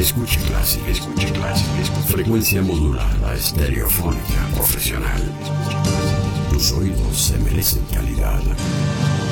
Escuche Classic, escuche Classic, frecuencia modulada, estereofónica, profesional. Tus oídos se merecen calidad.